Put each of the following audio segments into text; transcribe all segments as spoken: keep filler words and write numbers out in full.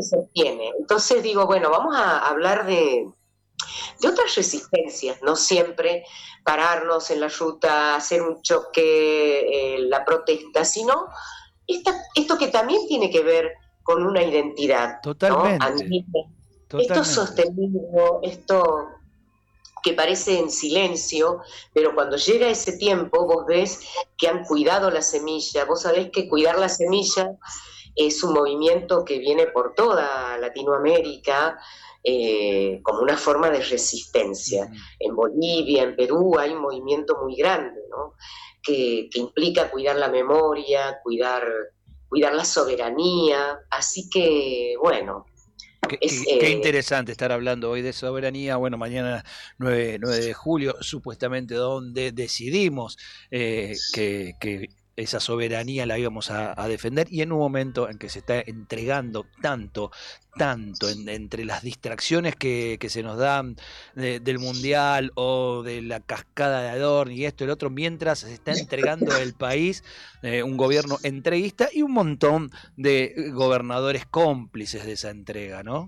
se sostiene. Entonces digo, bueno, vamos a hablar de, de otras resistencias, no siempre pararnos en la ruta, hacer un choque, eh, la protesta, sino esta, esto que también tiene que ver con una identidad, ¿no? Totalmente, Esto totalmente. sostenido, esto que parece en silencio, pero cuando llega ese tiempo vos ves que han cuidado la semilla, vos sabés que cuidar la semilla es un movimiento que viene por toda Latinoamérica, eh, como una forma de resistencia. Uh-huh. En Bolivia, en Perú hay un movimiento muy grande, ¿no? que, que implica cuidar la memoria, cuidar, cuidar la soberanía, así que bueno. Qué, es, qué, qué interesante estar hablando hoy de soberanía. Bueno, mañana nueve de julio, supuestamente donde decidimos eh, que, que esa soberanía la íbamos a, a defender, y en un momento en que se está entregando tanto, tanto en, entre las distracciones que, que se nos dan de, del mundial o de la cascada de Adorn y esto y el otro, mientras se está entregando el país, eh, un gobierno entreguista y un montón de gobernadores cómplices de esa entrega, ¿no?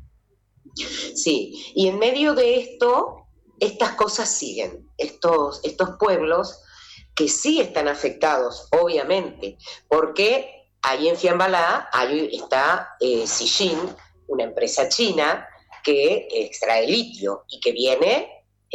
Sí, y en medio de esto, estas cosas siguen, estos, estos pueblos que sí están afectados, obviamente, porque ahí en Fiambalá ahí está eh, Zijin, una empresa china que extrae litio y que viene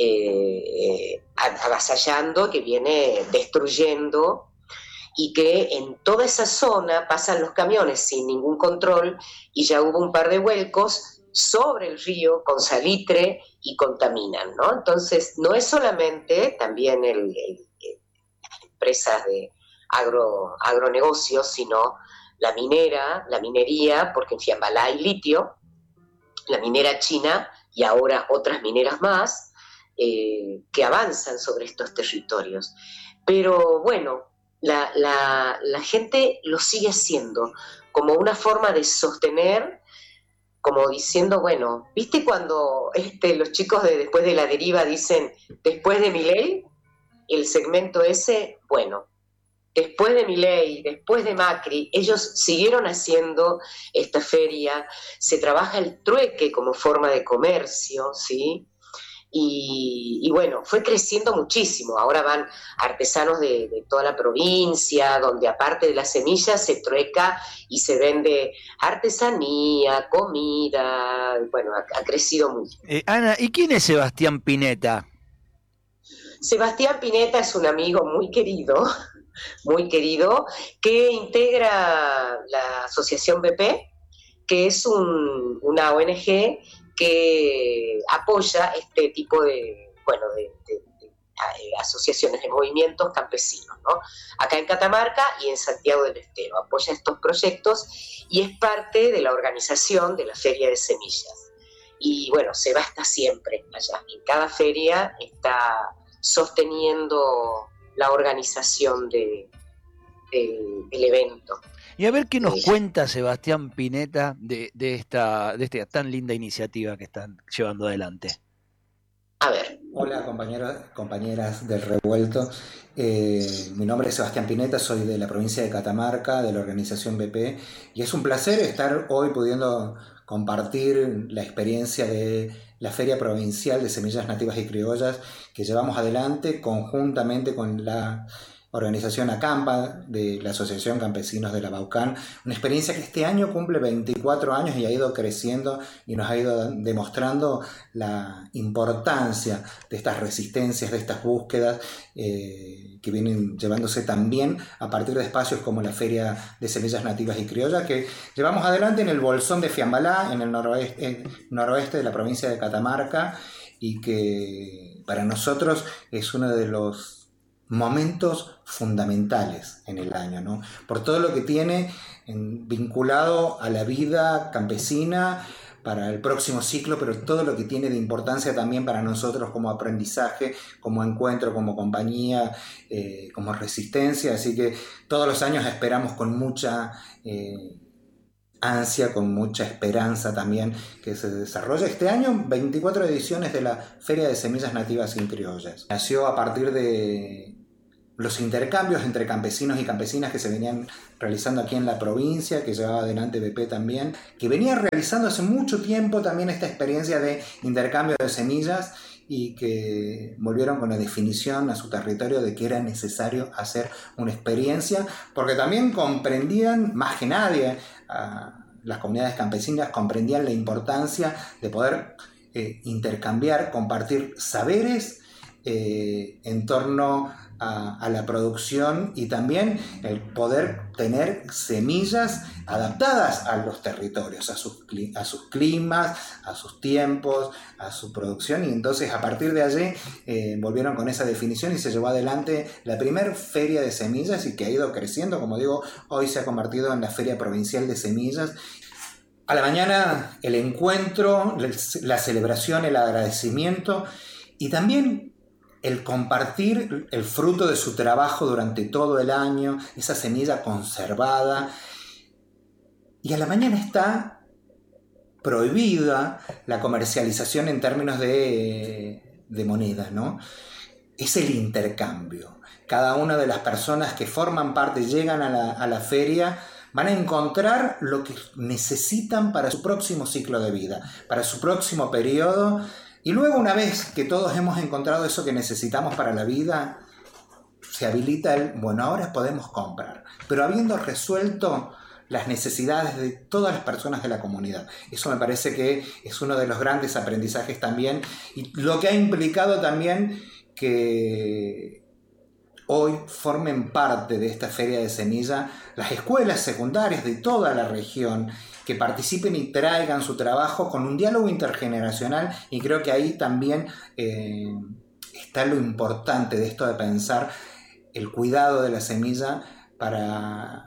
eh, avasallando, que viene destruyendo, y que en toda esa zona pasan los camiones sin ningún control, y ya hubo un par de vuelcos sobre el río con salitre y contaminan, ¿no? Entonces, no es solamente también el, el empresas de agro, agronegocios, sino la minera, la minería, porque en Fiambalá hay litio, la minera china y ahora otras mineras más, eh, que avanzan sobre estos territorios. Pero bueno, la, la, la gente lo sigue haciendo como una forma de sostener, como diciendo, bueno, ¿viste cuando este, los chicos de Después de la Deriva dicen, después de Milei? El segmento ese, bueno, después de Milei, después de Macri, ellos siguieron haciendo esta feria, se trabaja el trueque como forma de comercio, ¿sí? Y, y bueno, fue creciendo muchísimo. Ahora van artesanos de, de toda la provincia, donde aparte de las semillas se trueca y se vende artesanía, comida, bueno, ha, ha crecido mucho. Eh, Ana, ¿y quién es Sebastián Pineta? Sebastián Pineta es un amigo muy querido, muy querido, que integra la Asociación B P, que es un, una O N G que apoya este tipo de, bueno, de, de, de, de asociaciones, de movimientos campesinos, ¿no? Acá en Catamarca y en Santiago del Estero. Apoya estos proyectos y es parte de la organización de la Feria de Semillas. Y bueno, Seba está siempre allá. En cada feria está sosteniendo la organización de, de, del evento. Y a ver qué nos eh, cuenta Sebastián Pineta de, de, esta, de esta tan linda iniciativa que están llevando adelante. A ver. Hola compañeros, compañeras del Revuelto. Eh, mi nombre es Sebastián Pineta, soy de la provincia de Catamarca, de la organización B P, y es un placer estar hoy pudiendo compartir la experiencia de la Feria Provincial de Semillas Nativas y Criollas que llevamos adelante conjuntamente con la organización ACAMPA de la Asociación Campesinos de la Baucán, una experiencia que este año cumple veinticuatro años y ha ido creciendo y nos ha ido demostrando la importancia de estas resistencias, de estas búsquedas eh, que vienen llevándose también a partir de espacios como la Feria de Semillas Nativas y Criollas que llevamos adelante en el Bolsón de Fiambalá, en el noroeste, en noroeste de la provincia de Catamarca, y que para nosotros es uno de los momentos fundamentales en el año, ¿no? Por todo lo que tiene en, vinculado a la vida campesina para el próximo ciclo, pero todo lo que tiene de importancia también para nosotros como aprendizaje, como encuentro, como compañía, eh, como resistencia. Así que todos los años esperamos con mucha eh, ansia, con mucha esperanza también que se desarrolle. Este año, veinticuatro ediciones de la Feria de Semillas Nativas y Criollas. Nació a partir de los intercambios entre campesinos y campesinas que se venían realizando aquí en la provincia, que llevaba adelante B P también, que venía realizando hace mucho tiempo también esta experiencia de intercambio de semillas y que volvieron con la definición a su territorio de que era necesario hacer una experiencia, porque también comprendían, más que nadie, a las comunidades campesinas comprendían la importancia de poder eh, intercambiar, compartir saberes eh, en torno a, a la producción y también el poder tener semillas adaptadas a los territorios, a sus, a sus climas, a sus tiempos, a su producción, y entonces a partir de allí eh, volvieron con esa definición y se llevó adelante la primer feria de semillas y que ha ido creciendo, como digo, hoy se ha convertido en la Feria Provincial de Semillas. A la mañana el encuentro, la celebración, el agradecimiento y también el compartir el fruto de su trabajo durante todo el año, esa semilla conservada. Y a la mañana está prohibida la comercialización en términos de, de moneda, ¿no? Es el intercambio. Cada una de las personas que forman parte, llegan a la, a la feria, van a encontrar lo que necesitan para su próximo ciclo de vida, para su próximo periodo. Y luego, una vez que todos hemos encontrado eso que necesitamos para la vida, se habilita el, bueno, ahora podemos comprar, pero habiendo resuelto las necesidades de todas las personas de la comunidad. Eso me parece que es uno de los grandes aprendizajes también, y lo que ha implicado también que hoy formen parte de esta feria de semilla las escuelas secundarias de toda la región, que participen y traigan su trabajo con un diálogo intergeneracional, y creo que ahí también eh, está lo importante de esto de pensar el cuidado de la semilla para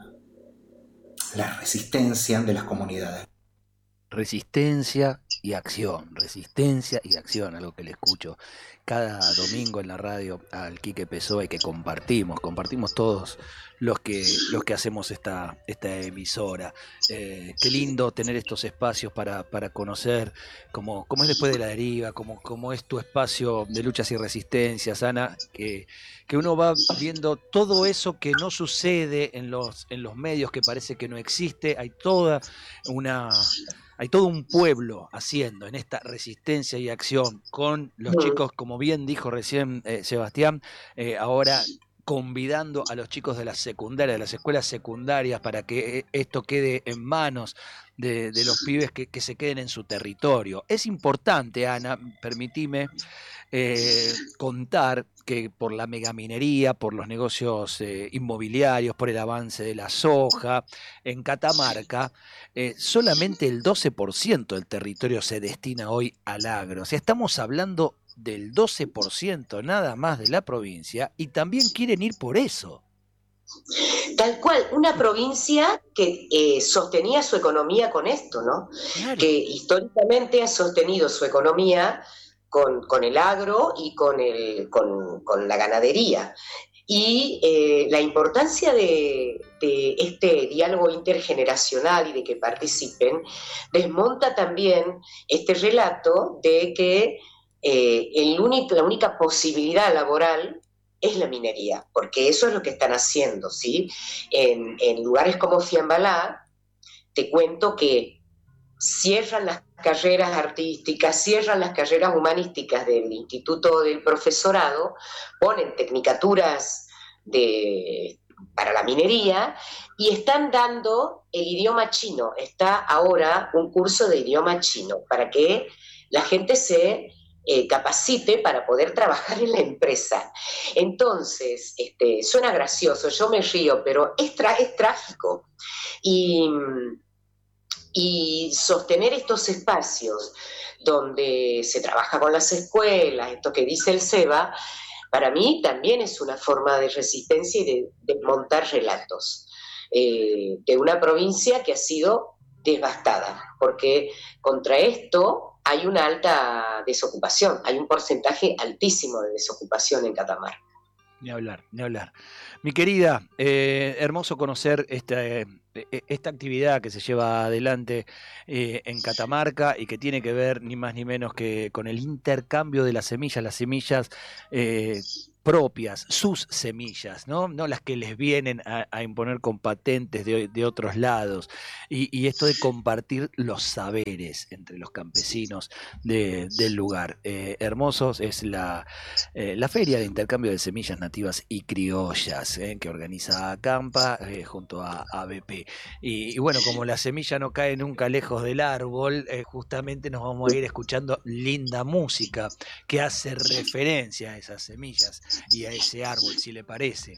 la resistencia de las comunidades. Resistencia y acción, resistencia y acción, algo que le escucho cada domingo en la radio al Quique Pessoa y que compartimos, compartimos todos los que, los que hacemos esta, esta emisora. Eh, qué lindo tener estos espacios para, para conocer cómo, cómo es después de la deriva, cómo, cómo es tu espacio de luchas y resistencias, Ana, que, que uno va viendo todo eso que no sucede en los, en los medios, que parece que no existe. Hay toda una... Hay todo un pueblo haciendo en esta resistencia y acción con los chicos, como bien dijo recién eh, Sebastián, eh, ahora convidando a los chicos de las secundarias, de las escuelas secundarias, para que esto quede en manos de, de los pibes que, que se queden en su territorio. Es importante, Ana, permitime eh, contar que por la megaminería, por los negocios eh, inmobiliarios, por el avance de la soja, en Catamarca, eh, solamente el doce por ciento del territorio se destina hoy al agro. O sea, estamos hablando del doce por ciento nada más de la provincia, y también quieren ir por eso. Tal cual, una provincia que eh, sostenía su economía con esto, ¿no? Claro. Que históricamente ha sostenido su economía con, con el agro y con, el, con, con la ganadería. Y eh, la importancia de, de este diálogo intergeneracional y de que participen desmonta también este relato de que eh, el único, la única posibilidad laboral es la minería, porque eso es lo que están haciendo, ¿sí? En, en lugares como Fiambalá, te cuento que cierran las carreras artísticas, cierran las carreras humanísticas del Instituto del Profesorado, ponen tecnicaturas de, para la minería y están dando el idioma chino. Está ahora un curso de idioma chino para que la gente se eh, capacite para poder trabajar en la empresa. Entonces, este, suena gracioso, yo me río, pero es, tra- es trágico. Y... Y sostener estos espacios donde se trabaja con las escuelas, esto que dice el SEBA, para mí también es una forma de resistencia y de, de montar relatos eh, de una provincia que ha sido devastada, porque contra esto hay una alta desocupación, hay un porcentaje altísimo de desocupación en Catamarca. Ni hablar, ni hablar. Mi querida, eh, hermoso conocer esta, eh, esta actividad que se lleva adelante eh, en Catamarca y que tiene que ver ni más ni menos que con el intercambio de las semillas. Las semillas eh, propias, sus semillas, ¿no? No las que les vienen a, a imponer con patentes de, de otros lados. Y, y esto de compartir los saberes entre los campesinos de, del lugar. Eh, Hermosos es la, eh, la feria de intercambio de semillas nativas y criollas eh, que organiza Acampa eh, junto a A B P. Y, y bueno, como la semilla no cae nunca lejos del árbol, eh, justamente nos vamos a ir escuchando linda música que hace referencia a esas semillas y a ese árbol, si le parece.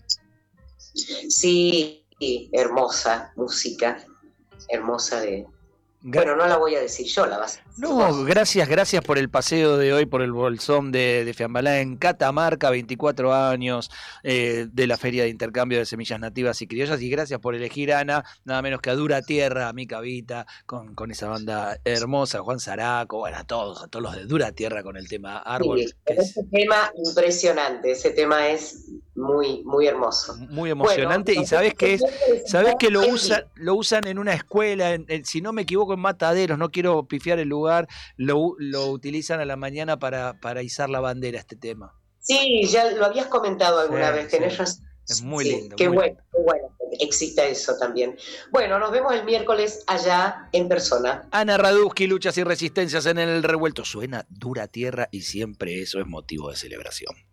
Sí, hermosa música, hermosa de... Bueno, no la voy a decir yo, la vas a decir No, vos. gracias, gracias por el paseo de hoy por el Bolsón de, de Fiambalá en Catamarca, veinticuatro años eh, de la Feria de Intercambio de Semillas Nativas y Criollas, y gracias por elegir, Ana, nada menos que a Dura Tierra, a Mica Vita, con, con esa banda hermosa, Juan Zaraco, bueno, a todos, a todos los de Dura Tierra con el tema Árbol. Sí, ese es... tema impresionante, ese tema es muy, muy hermoso. Muy emocionante, bueno, y sabes que es, sabes que lo usan, lo usan en una escuela, en, en, si no me equivoco, en Mataderos, no quiero pifiar el lugar, lo, lo utilizan a la mañana para, para izar la bandera, este tema. Sí, ya lo habías comentado alguna sí, vez, tenés sí. razón. Es muy sí, lindo. Qué muy bueno, lindo. qué bueno, exista eso también. Bueno, nos vemos el miércoles allá en persona. Ana Raduski, Luchas y Resistencias en el Revuelto. Suena Dura Tierra y siempre eso es motivo de celebración.